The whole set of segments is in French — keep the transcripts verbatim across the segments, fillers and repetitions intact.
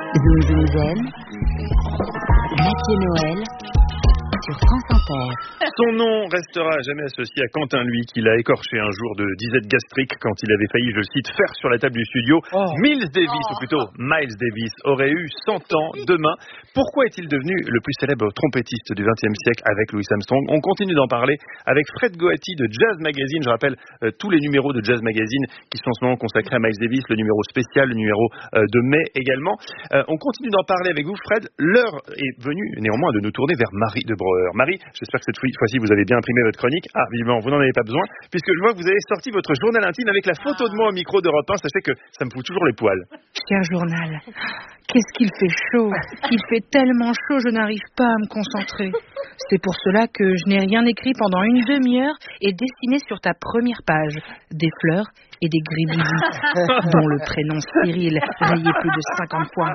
Zoom Zoom Zen, Mathieu Noël sur France Inter. Son nom restera à jamais associé à Quentin, lui, qui l'a écorché un jour de disette gastrique quand il avait failli, je le cite, faire sur la table du studio. Oh. Miles Davis, oh. ou plutôt Miles Davis, aurait eu cent ans demain. Pourquoi est-il devenu le plus célèbre trompettiste du vingtième siècle avec Louis Armstrong? On continue d'en parler avec Fred Goati de Jazz Magazine. Je rappelle euh, tous les numéros de Jazz Magazine qui sont en ce moment consacrés à Miles Davis, le numéro spécial, le numéro euh, de mai également. Euh, on continue d'en parler avec vous, Fred. L'heure est venue néanmoins de nous tourner vers Marie de Breuer. Marie, j'espère que cette fois-ci vous avez bien imprimé votre chronique. Ah, vivement, vous n'en avez pas besoin, puisque je vois que vous avez sorti votre journal intime avec la photo de moi au micro d'Europe un. Sachez que ça me fout toujours les poils. Cher journal, qu'est-ce qu'il fait chaud. Il fait tellement chaud, je n'arrive pas à me concentrer. C'est pour cela que je n'ai rien écrit pendant une demi-heure et dessiné sur ta première page des fleurs et des gribouillis, dont le prénom Cyril rayé plus de cinquante fois.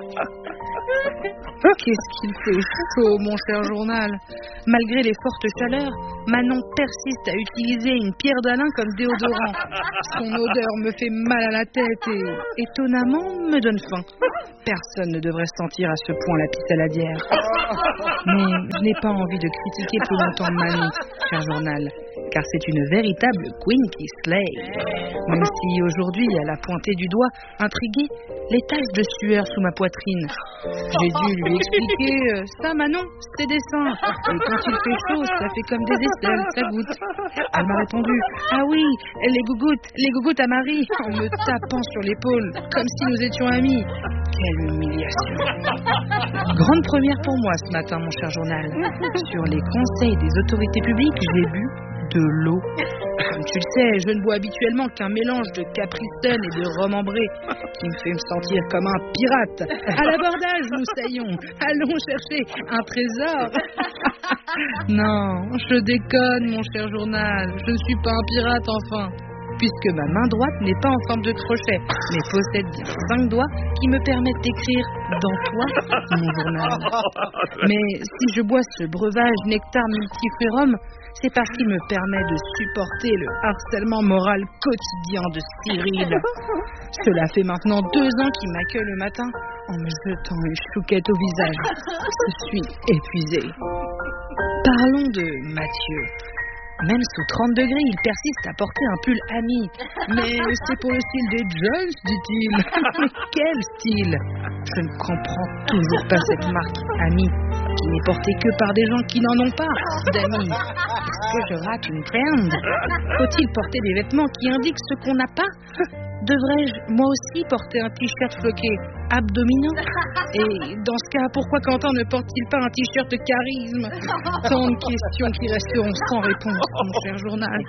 Qu'est-ce qu'il fait chaud, mon cher journal. Malgré les fortes chaleurs, Manon persiste à utiliser une pierre d'Alain comme déodorant. Son odeur me fait mal à la tête et, étonnamment, me donne faim. Personne ne devrait sentir à ce point la pissaladière. Mais je n'ai pas envie de critiquer plus longtemps Manon, cher journal, car c'est une véritable queen qui slay. Même si aujourd'hui elle a pointé du doigt, intriguée, les taches de sueur sous ma poitrine. J'ai dû lui expliquer euh, ça, Manon, c'est des seins. Et quand il fait chaud, ça fait comme des aisselles, ça goûte. Elle m'a répondu, ah oui, les gougouttes, les gougouttes à Marie, en me tapant sur l'épaule, comme si nous étions amis. Quelle humiliation. Grande première pour moi ce matin, mon cher journal. Sur les conseils des autorités publiques, j'ai bu de l'eau. Comme tu le sais, je ne bois habituellement qu'un mélange de Capri Sun et de rhum ambré qui me fait me sentir comme un pirate. À l'abordage, nous saillons. Allons chercher un trésor. Non, je déconne, mon cher journal. Je ne suis pas un pirate, enfin. Puisque ma main droite n'est pas en forme de crochet, mais possède bien cinq doigts qui me permettent d'écrire dans toi, mon journal. Mais si je bois ce breuvage nectar multifrurum, c'est parce qu'il me permet de supporter le harcèlement moral quotidien de Cyril. Cela fait maintenant deux ans qu'il m'accueille le matin en me jetant une chouquette au visage. Je suis épuisée. Parlons de Mathieu. Même sous trente degrés, il persiste à porter un pull ami. Mais c'est pour le style des Jones, dit-il. Mais quel style? Je ne comprends toujours pas cette marque ami, qui n'est portée que par des gens qui n'en ont pas d'amis. Est-ce que je rate une trend? Faut-il porter des vêtements qui indiquent ce qu'on n'a pas? Devrais-je, moi aussi, porter un t-shirt floqué abdominaux? Et dans ce cas, pourquoi Quentin ne porte-t-il pas un t-shirt de charisme? Tant de questions qui resteront sans réponse, mon cher journal.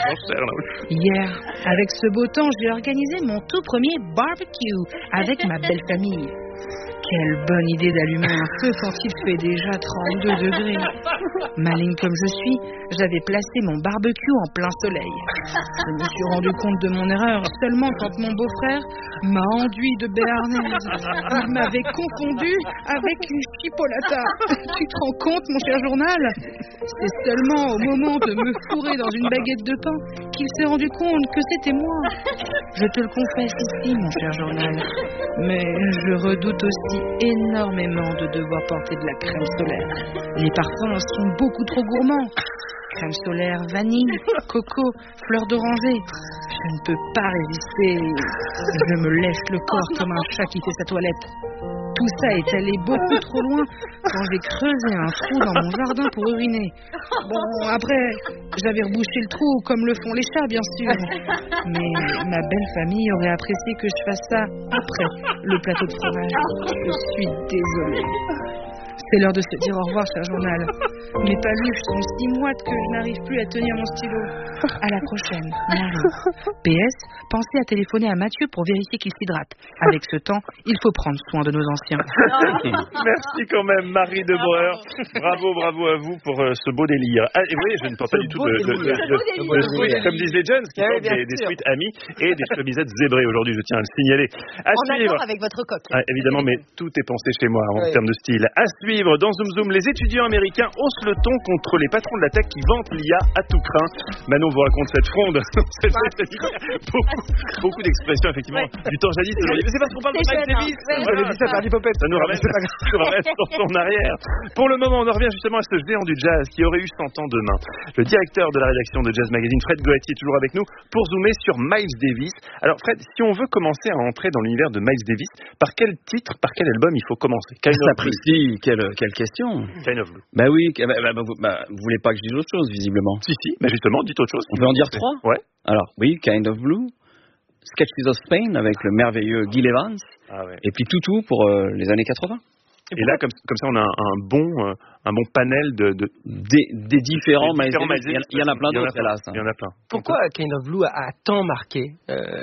Hier, avec ce beau temps, j'ai organisé mon tout premier barbecue avec ma belle famille. Quelle bonne idée d'allumer un feu quand il fait déjà trente-deux degrés. Maligne comme je suis, j'avais placé mon barbecue en plein soleil. Je me suis rendu compte de mon erreur seulement quand mon beau-frère m'a enduit de béarnaise. Il m'avait confondu avec une chipolata. Tu te rends compte, mon cher journal? C'est seulement au moment de me fourrer dans une baguette de pain qu'il s'est rendu compte que c'était moi. Je te le confesse ici, mon cher journal, mais je redoute aussi énormément de devoir porter de la crème solaire. Les parfums sont beaucoup trop gourmands. Crème solaire, vanille, coco, fleur d'oranger. Je ne peux pas résister. Je me lèche le corps comme un chat qui fait sa toilette. Tout ça est allé beaucoup trop loin quand j'ai creusé un trou dans mon jardin pour uriner. Bon, après, j'avais rebouché le trou comme le font les chats, bien sûr. Mais ma belle famille aurait apprécié que je fasse ça après le plateau de fromage. Je suis désolée. C'est l'heure de se dire au revoir, cher journal. Mes paluches sont si moites que je n'arrive plus à tenir mon stylo. À la prochaine, Marie. P S, pensez à téléphoner à Mathieu pour vérifier qu'il s'hydrate. Avec ce temps, il faut prendre soin de nos anciens. Merci quand même, Marie de Breuer. Bravo, bravo à vous pour euh, ce beau délire. Ah, et oui, je ne pense pas du tout de, de, de, de, de sweat, comme disent les jeunes, qui portent des, des sweats amis et des chemisettes zébrées aujourd'hui, je tiens à le signaler. À en suivre. accord avec votre coque. Ah, évidemment, mais tout est pensé chez moi en oui. termes de style. À suivre. suivre dans Zoom Zoom, les étudiants américains haussent le ton contre les patrons de la tech qui vantent l'I A à tout craint. Manon vous raconte cette fronde. beaucoup beaucoup d'expressions, effectivement, ouais. Du temps jadis. Mais c'est parce qu'on parle de Miles Davis. J'avais dit ça par l'hypopète. Ça nous ramène en arrière. Pour le moment, on en revient justement à ce géant du jazz qui aurait eu cent ans demain. Le directeur de la rédaction de Jazz Magazine, Fred Goetti, est toujours avec nous pour zoomer sur Miles Davis. Alors Fred, si on veut commencer à entrer dans l'univers de Miles Davis, par quel titre, par quel album il faut commencer? Kind of Blue. Quelle, quelle question. Kind of Blue. Bah oui, bah, bah, bah, vous, bah, vous voulez pas que je dise autre chose, visiblement. Si, si, bah justement, dites autre chose. On peut en dire trois? Ouais. Alors, oui, Kind of Blue, Sketches of Spain avec le merveilleux Gil Evans, ah ouais. Et puis Toutou pour euh, les années quatre-vingts. Et, et là, comme, comme ça, on a un, un bon, euh, un bon panel de, de des, des différents, des différents Miles Davis. Il y en a plein d'autres, hélas. Il y en a plein. Pourquoi Kind of Blue a, a tant marqué euh,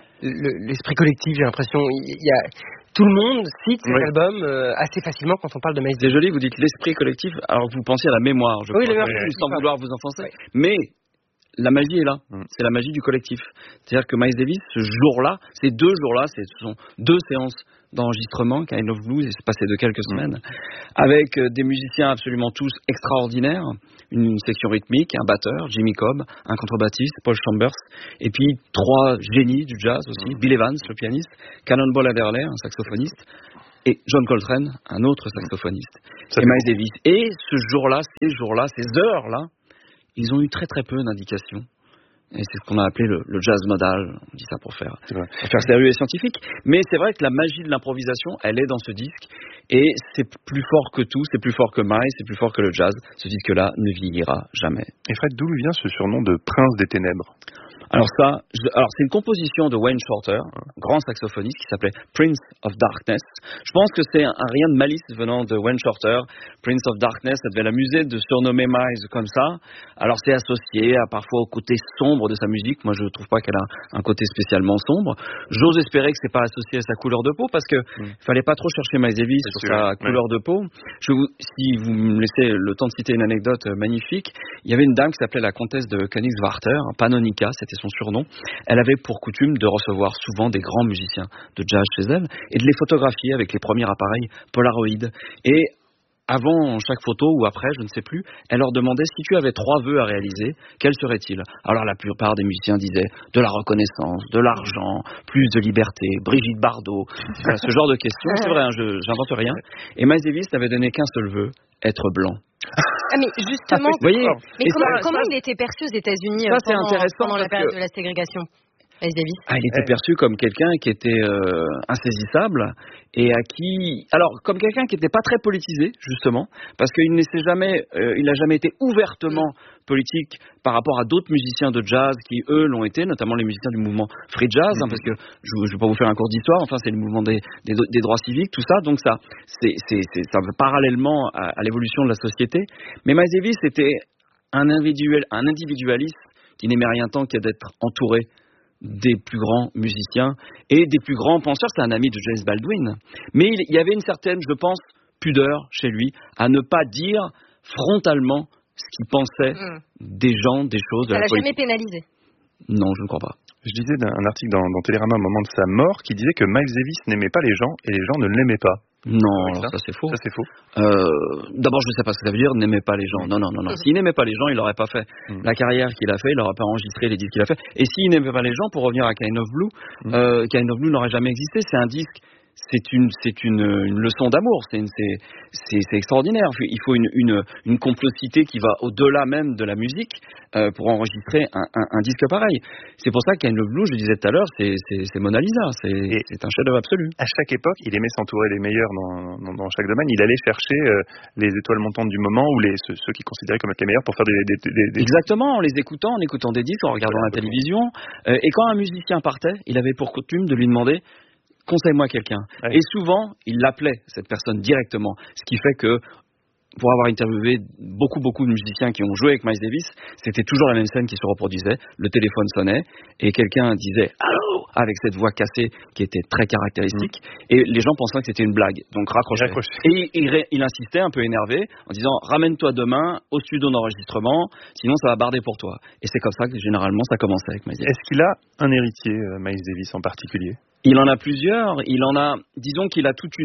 le, l'esprit collectif? J'ai l'impression, il y a tout le monde cite cet oui. album euh, assez facilement quand on parle de Miles Davis. C'est joli, vous dites l'esprit collectif, alors que vous pensiez à la mémoire, je oui, crois, la mémoire, sans vouloir vous enfoncer. Oui. Mais la magie est là, mm. C'est la magie du collectif. C'est-à-dire que Miles Davis, ce jour-là, ces deux jours-là, ce sont deux séances d'enregistrement, Kind of Blues, et c'est passé de quelques semaines, mm. avec des musiciens absolument tous extraordinaires, une, une section rythmique, un batteur, Jimmy Cobb, un contrebassiste, Paul Chambers, et puis trois génies du jazz aussi, mm. Bill Evans, le pianiste, Cannonball Adderley, un saxophoniste, et John Coltrane, un autre saxophoniste, ça et Miles Davis. Et ce jour-là, ces jours-là, ces heures-là, ils ont eu très très peu d'indications. Et c'est ce qu'on a appelé le, le jazz modal. On dit ça pour faire, pour faire sérieux et scientifique. Mais c'est vrai que la magie de l'improvisation, elle est dans ce disque. Et c'est plus fort que tout, c'est plus fort que Miles, c'est plus fort que le jazz. Ce disque-là ne vieillira jamais. Et Fred, d'où vient ce surnom de Prince des Ténèbres ? Alors ça, je, alors c'est une composition de Wayne Shorter, un grand saxophoniste qui s'appelait Prince of Darkness. Je pense que c'est un, un rien de malice venant de Wayne Shorter. Prince of Darkness, ça devait l'amuser de surnommer Miles comme ça. Alors c'est associé à, parfois au côté sombre de sa musique. Moi je trouve pas qu'elle a un côté spécialement sombre. J'ose espérer que c'est pas associé à sa couleur de peau parce que mm. fallait pas trop chercher Miles Davis c'est sur sûr, sa ouais. couleur de peau. Je vous, si vous me laissez le temps de citer une anecdote magnifique, il y avait une dame qui s'appelait la comtesse de Königswarter, Pannonica, c'était son surnom. Elle avait pour coutume de recevoir souvent des grands musiciens de jazz chez elle et de les photographier avec les premiers appareils Polaroid. Et avant chaque photo ou après, je ne sais plus, elle leur demandait si tu avais trois vœux à réaliser, quels seraient-ils? Alors la plupart des musiciens disaient de la reconnaissance, de l'argent, plus de liberté, Brigitte Bardot, ce genre de questions. C'est vrai, hein, je j'invente rien. Et Miles Davis n'avait donné qu'un seul vœu, être blanc. Ah mais justement, vous voyez, mais comment, ça, comment ça, il était perçu aux États-Unis ça, pendant, pendant la période que... de la ségrégation? Miles Davis. Ah, il était perçu comme quelqu'un qui était euh, insaisissable et à qui, alors comme quelqu'un qui n'était pas très politisé justement, parce qu'il ne s'est jamais, euh, il n'a jamais été ouvertement politique par rapport à d'autres musiciens de jazz qui eux l'ont été, notamment les musiciens du mouvement free jazz, hein, parce que je ne vais pas vous faire un cours d'histoire, enfin c'est le mouvement des, des, des droits civiques, tout ça, donc ça, c'est, c'est, c'est, ça va parallèlement à, à l'évolution de la société. Mais Miles Davis était un individuel, un individualiste qui n'aimait rien tant que d'être entouré des plus grands musiciens et des plus grands penseurs. C'est un ami de James Baldwin. Mais il y avait une certaine, je pense, pudeur chez lui à ne pas dire frontalement ce qu'il pensait mmh. des gens, des choses. Ça de la l'a politique. Jamais pénalisé? Non, je ne crois pas. Je disais un article dans, dans Télérama au moment de sa mort qui disait que Miles Davis n'aimait pas les gens et les gens ne l'aimaient pas. Non, alors ça, ça c'est faux. Ça c'est faux. Euh, d'abord, je ne sais pas ce que ça veut dire, n'aimait pas les gens. Non, non, non, non. S'il n'aimait pas les gens, il n'aurait pas fait mm. la carrière qu'il a fait, il n'aurait pas enregistré les disques qu'il a fait. Et s'il n'aimait pas les gens, pour revenir à Kind of Blue, mm. euh, Kind of Blue n'aurait jamais existé. C'est un disque, c'est une, c'est une, une leçon d'amour. C'est, une, c'est, c'est, c'est extraordinaire. Il faut une, une, une complicité qui va au-delà même de la musique euh, pour enregistrer un, un, un disque pareil. C'est pour ça que Kind of Blue, je disais tout à l'heure, c'est, c'est, c'est Mona Lisa. C'est, c'est un chef-d'œuvre absolu. À chaque époque, il aimait s'entourer des meilleurs dans, dans, dans chaque domaine. Il allait chercher euh, les étoiles montantes du moment ou les, ceux, ceux qu'il considérait comme être les meilleurs pour faire des, des, des, des... Exactement, en les écoutant, en écoutant des disques, en regardant la télévision. Euh, et quand un musicien partait, il avait pour coutume de lui demander « conseille-moi quelqu'un ». Ouais. Et souvent, il l'appelait, cette personne, directement. Ce qui fait que, pour avoir interviewé beaucoup, beaucoup de musiciens qui ont joué avec Miles Davis, c'était toujours la même scène qui se reproduisait. Le téléphone sonnait et quelqu'un disait « Allô ?» avec cette voix cassée qui était très caractéristique. Mmh. Et les gens pensaient que c'était une blague, donc raccrochaient. Et il, il, il insistait, un peu énervé, en disant « Ramène-toi demain au studio d'enregistrement, sinon ça va barder pour toi. » Et c'est comme ça que généralement ça commençait avec Miles Davis. Est-ce qu'il a un héritier, Miles Davis en particulier ? Il en a plusieurs. Il en a, disons qu'il a toute une...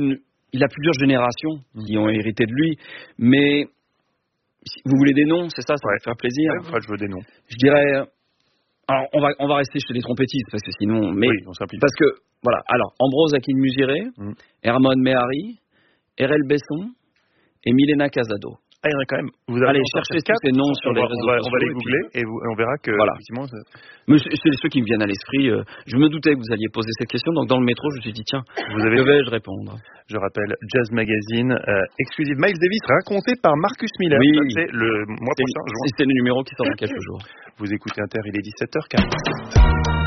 il a plusieurs générations qui ont hérité de lui, mais si vous voulez des noms, c'est ça, ça ouais. va faire plaisir. Ouais, enfin, je veux des noms. Je dirais, alors on va on va rester chez les trompettistes parce que sinon, mais oui, on s'implique. Parce que voilà, alors Ambrose Akinmusire, mm. Hermon Mehari, Erel Besson et Milena Casado. Ah, il y en a quand même. Vous allez chercher tous ces noms sur les réseaux sociaux. On va les googler et, vous, et on verra que voilà. effectivement. Ça... Mais c'est, c'est ceux qui me viennent à l'esprit. Je me doutais que vous alliez poser cette question, donc dans le métro, je me suis dit tiens, vous avez... que vais-je répondre? Je rappelle Jazz Magazine, euh, exclusive Miles Davis, raconté par Marcus Miller. Oui. Ça, c'est le mois c'est, prochain. C'est, c'est le numéro qui sort dans quelques jours. Vous écoutez Inter, il est dix-sept heures quarante-sept.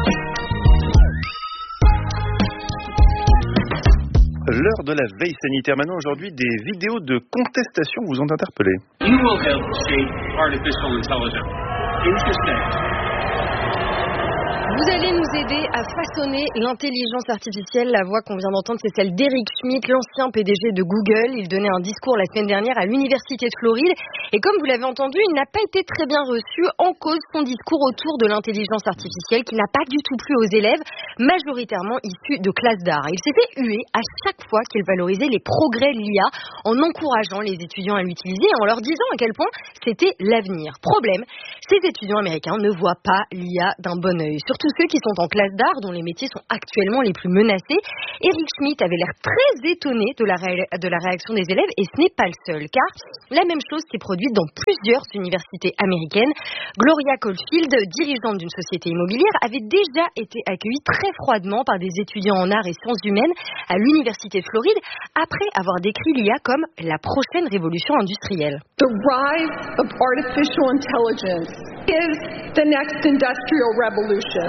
L'heure de la veille sanitaire. Maintenant, aujourd'hui, des vidéos de contestation vous ont interpellé. You will help shape artificial intelligence. Interesting. Vous allez nous aider à façonner l'intelligence artificielle. La voix qu'on vient d'entendre, c'est celle d'Eric Schmidt, l'ancien P D G de Google. Il donnait un discours la semaine dernière à l'Université de Floride. Et comme vous l'avez entendu, il n'a pas été très bien reçu en cause son discours autour de l'intelligence artificielle qui n'a pas du tout plu aux élèves, majoritairement issus de classes d'art. Il s'est fait huer à chaque fois qu'il valorisait les progrès de l'I A en encourageant les étudiants à l'utiliser et en leur disant à quel point c'était l'avenir. Problème, ces étudiants américains ne voient pas l'I A d'un bon œil. Surtout tous ceux qui sont en classe d'art, dont les métiers sont actuellement les plus menacés. Eric Schmidt avait l'air très étonné de la, ré... de la réaction des élèves, et ce n'est pas le seul, car la même chose s'est produite dans plusieurs universités américaines. Gloria Caulfield, dirigeante d'une société immobilière, avait déjà été accueillie très froidement par des étudiants en arts et sciences humaines à l'Université de Floride, après avoir décrit l'I A comme la prochaine révolution industrielle. The rise of artificial intelligence is the next industrial revolution.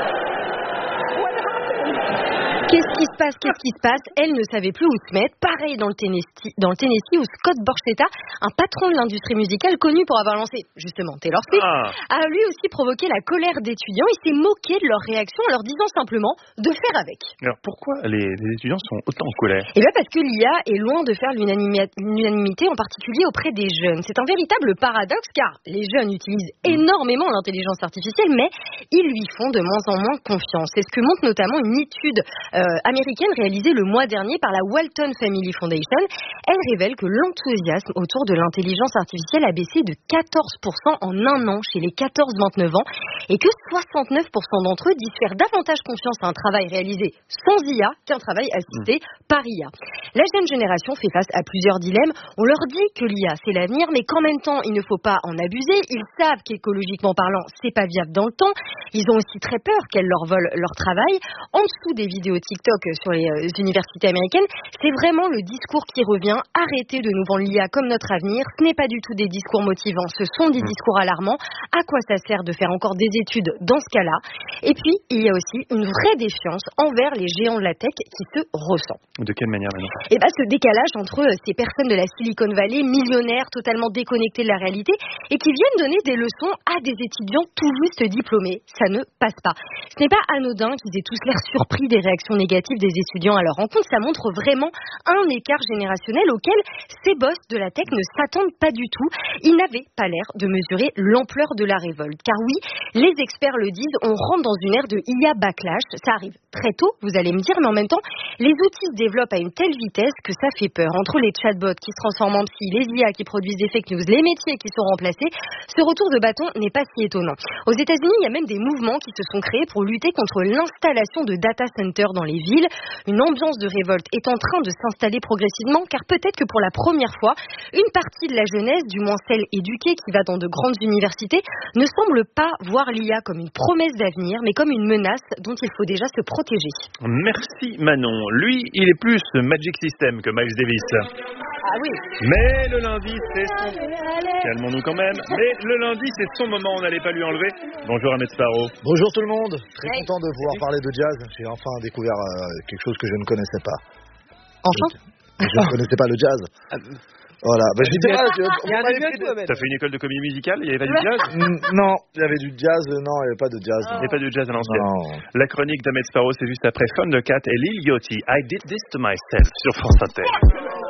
Qu'est-ce qui se passe? Qu'est-ce qui se passe? Elle ne savait plus où se mettre. Pareil dans le Tennessee, dans le Tennessee où Scott Borchetta, un patron de l'industrie musicale connu pour avoir lancé justement Taylor Swift, ah. a lui aussi provoqué la colère d'étudiants. Il s'est moqué de leur réaction en leur disant simplement de faire avec. Alors pourquoi les, les étudiants sont autant en colère? Eh bien parce que l'I A est loin de faire l'unanimité, en particulier auprès des jeunes. C'est un véritable paradoxe car les jeunes utilisent énormément l'intelligence artificielle, mais ils lui font de moins en moins confiance. C'est ce que montre notamment une étude Euh, américaine réalisée le mois dernier par la Walton Family Foundation. Elle révèle que l'enthousiasme autour de l'intelligence artificielle a baissé de quatorze pour cent en un an chez les quatorze vingt-neuf ans et que soixante-neuf pour cent d'entre eux disent faire davantage confiance à un travail réalisé sans I A qu'un travail assisté mmh. par I A. La jeune génération fait face à plusieurs dilemmes. On leur dit que l'I A c'est l'avenir, mais qu'en même temps il ne faut pas en abuser. Ils savent qu'écologiquement parlant c'est pas viable dans le temps. Ils ont aussi très peur qu'elle leur vole leur travail. En dessous des vidéos TikTok sur les euh, universités américaines, c'est vraiment le discours qui revient. Arrêtez de nous vendre l'I A comme notre avenir. Ce n'est pas du tout des discours motivants, ce sont des discours alarmants. À quoi ça sert de faire encore des études dans ce cas-là? Et puis, il y a aussi une vraie défiance envers les géants de la tech qui se ressent. De quelle manière maintenant? Eh bien, ce décalage entre ces personnes de la Silicon Valley, millionnaires, totalement déconnectés de la réalité, et qui viennent donner des leçons à des étudiants tout juste diplômés, ça ne passe pas. Ce n'est pas anodin qu'ils aient tous l'air surpris des réactions négatives des étudiants à leur rencontre. Ça montre vraiment un écart générationnel auquel ces boss de la tech ne s'attendent pas du tout. Ils n'avaient pas l'air de mesurer l'ampleur de la révolte. Car oui, les experts le disent, on rentre dans une ère de I A backlash. Ça arrive très tôt, vous allez me dire, mais en même temps, les outils se développent à une telle vitesse que ça fait peur. Entre les chatbots qui se transforment en psy, les I A qui produisent des fake news, les métiers qui sont remplacés, ce retour de bâton n'est pas si étonnant. Aux États-Unis, il y a même des mouvements qui se sont créés pour lutter contre l'installation de data centers dans les villes. Une ambiance de révolte est en train de s'installer progressivement, car peut-être que pour la première fois, une partie de la jeunesse, du moins celle éduquée qui va dans de grandes universités, ne semble pas voir l'I A comme une promesse d'avenir, mais comme une menace dont il faut déjà se protéger. Merci Manon. Lui, il est plus Magic System que Miles Davis. Ah oui. Mais le lundi, c'est son... Calmons-nous quand même. Mais le lundi, c'est son moment, on n'allait pas lui enlever. Bonjour Ahmed Sparrow. Bonjour tout le monde. Très hey. content de pouvoir parler de jazz. J'ai enfin découvert euh, quelque chose que je ne connaissais pas. Enfin Je, je ne connaissais pas le jazz. Voilà. Bah, je dis pas, je, il y a un début, T'as fait une école de comédie musicale? Il n'y avait pas du jazz? Non, il y avait du jazz. Non, il n'y avait pas de jazz. Il n'y avait pas de jazz à l'ancienne. La chronique d'Ahmed Sparrow, c'est juste après Thundercat et Lil Yachty. I did this to myself sur France Inter.